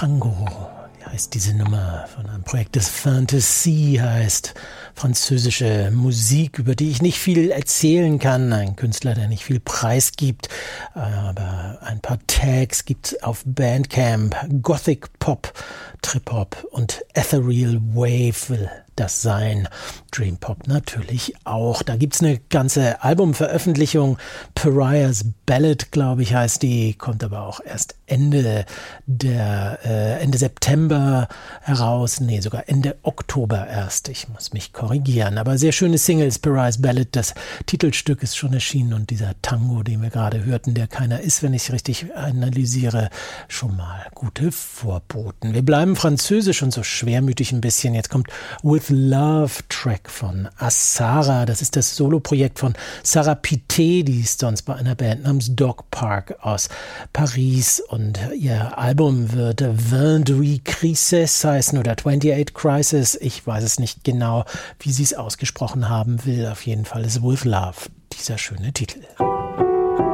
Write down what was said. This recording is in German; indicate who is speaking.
Speaker 1: Tango heißt diese Nummer von einem Projekt, das Fantasy heißt. Französische Musik, über die ich nicht viel erzählen kann. Ein Künstler, der nicht viel preisgibt. Aber ein paar Tags gibt's auf Bandcamp. Gothic Pop, Trip Hop und Ethereal Wave will das sein. Dream Pop natürlich auch. Da gibt's eine ganze Albumveröffentlichung. Pariah's Ballad, glaube ich, heißt die. Kommt aber auch erst Ende September heraus. Nee, sogar Ende Oktober erst. Ich muss mich korrigieren. Aber sehr schöne Singles. Pariah's Ballad, das Titelstück ist schon erschienen. Und dieser Tango, den wir gerade hörten, der keiner ist, wenn ich es richtig analysiere, schon mal gute Vorboten. Wir bleiben französisch und so schwermütig ein bisschen. Jetzt kommt With Love Track von Asara. Das ist das Soloprojekt von Sarah Pité, die ist sonst bei einer Band namens Dog Park aus Paris. Und ihr Album wird 28 Crises heißen oder 28 Crisis. Ich weiß es nicht genau, wie sie es ausgesprochen haben will. Auf jeden Fall ist With Love dieser schöne Titel.